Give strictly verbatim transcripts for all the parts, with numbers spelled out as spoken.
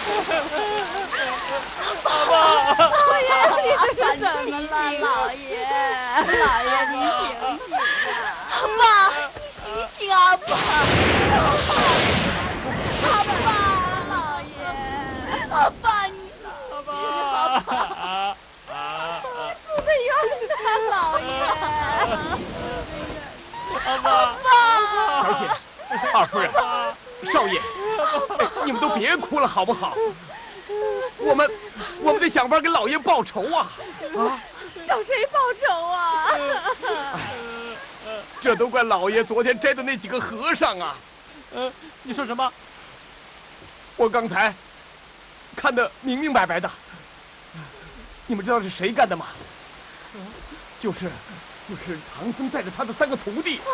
爸爸， 老爷，你这爸， 是怎么了，老爷？老爷，你醒醒啊！ 爸，你醒醒啊，爸！ 阿爸，老爷， 阿爸，你醒醒啊，爸！ 死得冤呐，老爷！ 阿爸， 爸， 小姐，二夫人，少爷，哎，你们都别哭了好不好？我们，我们得想法给老爷报仇啊！啊， 找谁报仇啊？ 这都怪老爷昨天摘的那几个和尚啊！ 呃，你说什么？ 我刚才看得明明白白的。你们知道是谁干的吗？就是，就是唐僧带着他的三个徒弟。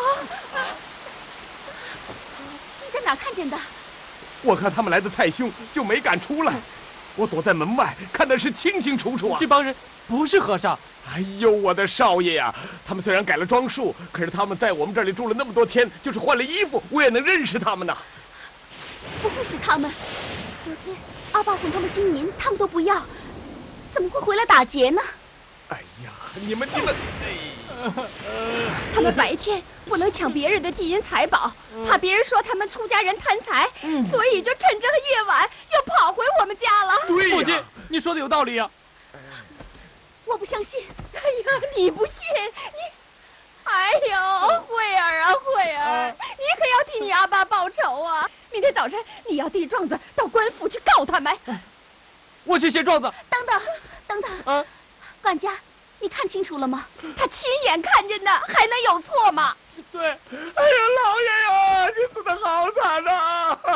你在哪儿看见的？ 我看他们来的太凶，就没敢出来。我躲在门外，看的是清清楚楚啊。 这帮人不是和尚。 哎呦，我的少爷呀！他们虽然改了装束，可是他们在我们这里住了那么多天，就是换了衣服，我也能认识他们呢。 不会是他们？昨天阿爸送他们金银，他们都不要，怎么会回来打劫呢？ 哎呀，你们你们，哎， 他们白天不能抢别人的金银财宝，怕别人说他们出家人贪财，所以就趁这个夜晚又跑回我们家了。 对呀， 父亲，你说的有道理呀。 我不相信！哎呀，你不信你？哎呦，慧儿啊，慧儿，你可要替你阿爸报仇啊！明天早晨你要递状子到官府去告他们。 我去写状子。 等等，等等， 啊， 管家，你看清楚了吗？他亲眼看见的，还能有错吗？ 对。 哎呀，老爷呀，你死得好惨呐！